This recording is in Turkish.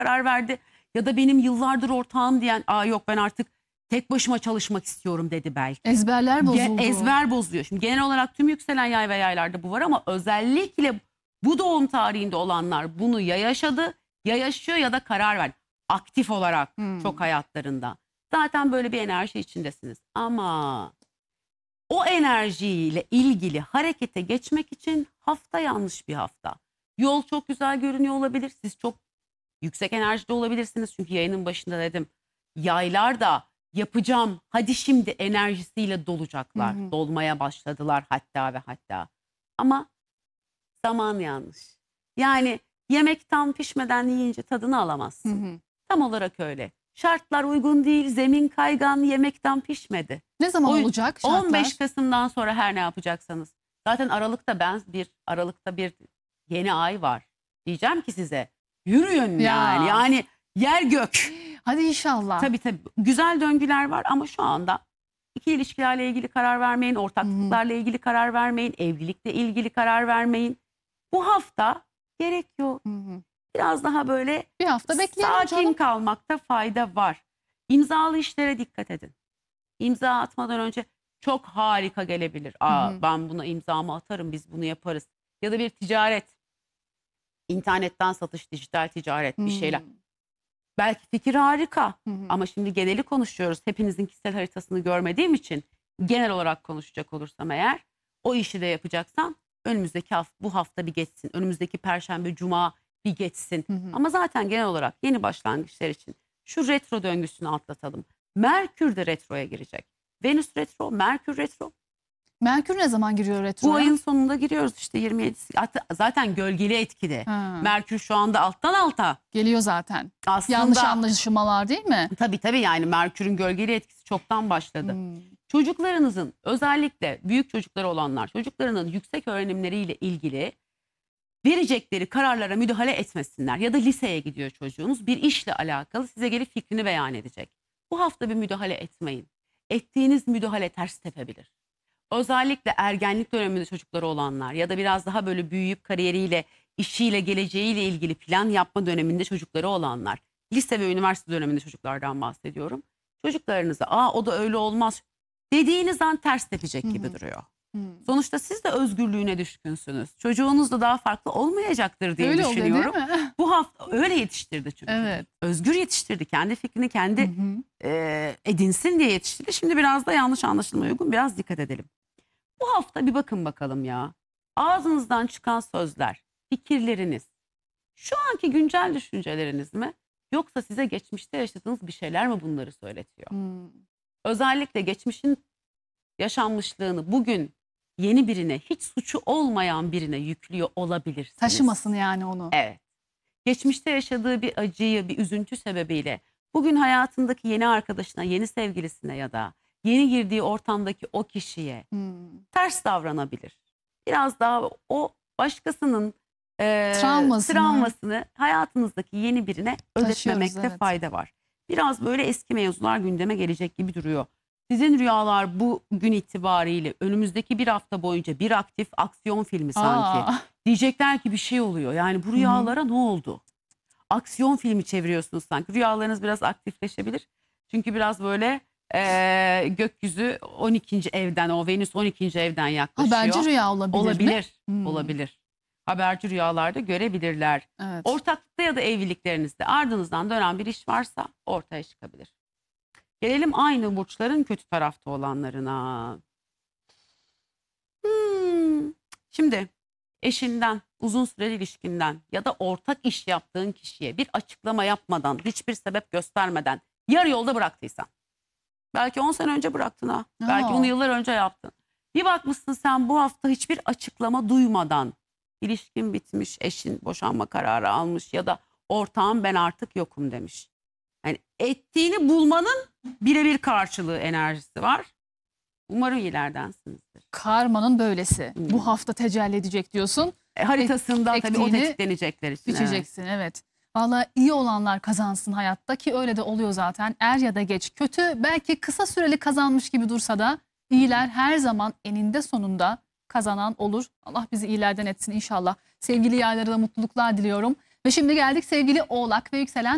karar verdi. Ya da benim yıllardır ortağım diyen yok ben artık tek başıma çalışmak istiyorum dedi belki. Ezberler bozuldu. Ezber bozuyor. Şimdi genel olarak tüm yükselen yay ve yaylarda bu var ama özellikle bu doğum tarihinde olanlar bunu ya yaşadı, ya yaşıyor ya da karar verdi. Aktif olarak çok hayatlarında. Zaten böyle bir enerji içindesiniz. Ama o enerjiyle ilgili harekete geçmek için hafta yanlış bir hafta. Yol çok güzel görünüyor olabilir. Siz çok yüksek enerjide olabilirsiniz. Çünkü yayının başında dedim. Yaylar da yapacağım hadi şimdi enerjisiyle dolacaklar. Dolmaya başladılar hatta ve hatta. Ama zaman yanlış. Yani yemek tam pişmeden yiyince tadını alamazsın. Tam olarak öyle. Şartlar uygun değil, zemin kaygan, yemekten pişmedi. Ne zaman olacak şartlar? 15 Kasım'dan sonra her ne yapacaksanız. Zaten Aralık'ta bir yeni ay var. Diyeceğim ki size yürüyün yani. Yani yer gök. Hadi inşallah. Tabii güzel döngüler var ama şu anda ikili ilişkilerle ilgili karar vermeyin, ortaklıklarla ilgili karar vermeyin, evlilikle ilgili karar vermeyin. Bu hafta gerek yok. Biraz daha böyle bir hafta bekleyelim sakin canım. kalmakta fayda var. İmzalı işlere dikkat edin. İmza atmadan önce çok harika gelebilir. Ben buna imzamı atarım, biz bunu yaparız. Ya da bir ticaret, internetten satış, dijital ticaret bir şeyler. Belki fikir harika ama şimdi geneli konuşuyoruz. Hepinizin kişisel haritasını görmediğim için genel olarak konuşacak olursam eğer o işi de yapacaksan önümüzdeki bu hafta bir geçsin. Önümüzdeki Perşembe, Cuma bir geçsin. Ama zaten genel olarak yeni başlangıçlar için şu retro döngüsünü atlatalım. Merkür de retroya girecek. Venüs retro, Merkür retro. Merkür ne zaman giriyor retroya? Bu ayın sonunda giriyoruz işte 27'si. Zaten gölgeli etkide. Merkür şu anda alttan alta. Geliyor zaten. Aslında, yanlış anlaşılmalar değil mi? Tabii yani Merkür'ün gölgeli etkisi çoktan başladı. Çocuklarınızın özellikle büyük çocukları olanlar çocuklarının yüksek öğrenimleriyle ilgili verecekleri kararlara müdahale etmesinler. Ya da liseye gidiyor çocuğunuz bir işle alakalı size gelip fikrini beyan edecek. Bu hafta bir müdahale etmeyin. Ettiğiniz müdahale ters tepebilir. Özellikle ergenlik döneminde çocukları olanlar ya da biraz daha böyle büyüyüp kariyeriyle, işiyle, geleceğiyle ilgili plan yapma döneminde çocukları olanlar. Lise ve üniversite döneminde çocuklardan bahsediyorum. Çocuklarınıza o da öyle olmaz dediğiniz an ters tepecek gibi duruyor. Sonuçta siz de özgürlüğüne düşkünsünüz. Çocuğunuz da daha farklı olmayacaktır diye öyle düşünüyorum. Oluyor, değil mi? Bu hafta öyle yetiştirdi çünkü. Evet. Özgür yetiştirdi. Kendi fikrini kendi edinsin diye yetiştirdi. Şimdi biraz da yanlış anlaşılmaya uygun biraz dikkat edelim. Bu hafta bir bakın bakalım ya. Ağzınızdan çıkan sözler, fikirleriniz şu anki güncel düşünceleriniz mi? Yoksa size geçmişte yaşadığınız bir şeyler mi bunları söyletiyor? Özellikle geçmişin yaşanmışlığını bugün yeni birine, hiç suçu olmayan birine yüklüyor olabilirsiniz. Taşımasın yani onu. Evet. Geçmişte yaşadığı bir acıyı, bir üzüntü sebebiyle bugün hayatındaki yeni arkadaşına, yeni sevgilisine ya da yeni girdiği ortamdaki o kişiye ters davranabilir. Biraz daha o başkasının travmasını hayatınızdaki yeni birine ödetmemekte fayda var. Biraz böyle eski mevzular gündeme gelecek gibi duruyor. Sizin rüyalar bugün itibariyle önümüzdeki bir hafta boyunca bir aktif aksiyon filmi sanki. Diyecekler ki bir şey oluyor. Yani bu rüyalara ne oldu? Aksiyon filmi çeviriyorsunuz sanki. Rüyalarınız biraz aktifleşebilir. Çünkü biraz böyle gökyüzü 12. evden, o Venüs 12. evden yaklaşıyor. Haberci rüya olabilir mi? Olabilir. Haberci rüyalarda görebilirler. Evet. Ortaklıkta ya da evliliklerinizde ardınızdan dönen bir iş varsa ortaya çıkabilir. Gelelim aynı burçların kötü tarafta olanlarına. Şimdi eşinden, uzun süreli ilişkinden ya da ortak iş yaptığın kişiye bir açıklama yapmadan, hiçbir sebep göstermeden yarı yolda bıraktıysan. Belki 10 sene önce bıraktın ha. Belki onu yıllar önce yaptın. Bir bakmışsın sen bu hafta hiçbir açıklama duymadan ilişkin bitmiş, eşin boşanma kararı almış ya da ortağım ben artık yokum demiş. Yani ettiğini bulmanın birebir karşılığı enerjisi var. Umarım iyilerdensinizdir. Karmanın böylesi. Bu hafta tecelli edecek diyorsun. Haritasında tabii o tetiklenecekler için. Biçeceksin evet. Vallahi iyi olanlar kazansın hayatta ki öyle de oluyor zaten. Er ya da geç. Kötü belki kısa süreli kazanmış gibi dursa da iyiler her zaman eninde sonunda kazanan olur. Allah bizi iyilerden etsin inşallah. Sevgili yaylara da mutluluklar diliyorum. Ve şimdi geldik sevgili Oğlak ve yükselen